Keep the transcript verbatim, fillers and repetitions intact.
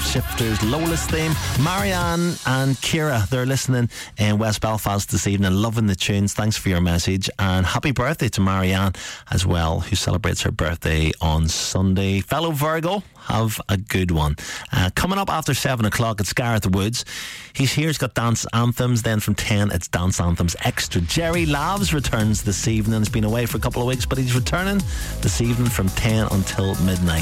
Shifters Lola's theme. Marianne and Kira, they're listening in West Belfast this evening, loving the tunes. Thanks for your message, and happy birthday to Marianne as well, who celebrates her birthday on Sunday. Fellow Virgo, have a good one. Uh, coming up after seven o'clock, it's Gareth Woods. He's here, he's got dance anthems. Then from ten, it's dance anthems extra. Jerry Lavs returns this evening. He's been away for a couple of weeks, but he's returning this evening from ten until midnight.